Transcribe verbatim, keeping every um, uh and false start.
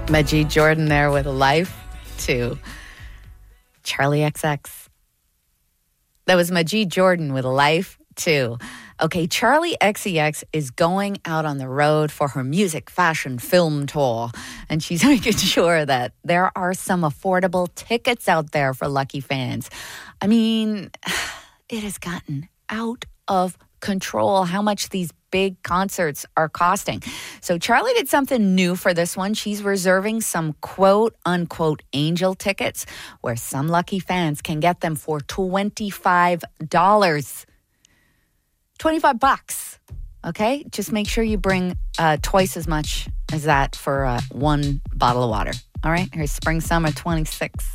Majid Jordan there with Life to Charlie X X. That was Majid Jordan with Life too. Okay, Charlie X C X is going out on the road for her music, fashion, film tour. And she's making sure that there are some affordable tickets out there for lucky fans. I mean, it has gotten out of control how much these big concerts are costing. So Charlie did something new for this one. She's reserving some quote unquote angel tickets where some lucky fans can get them for twenty-five dollars. twenty-five bucks. Okay? Just make sure you bring uh, twice as much as that for uh, one bottle of water. All right? Here's Spring Summer twenty-six.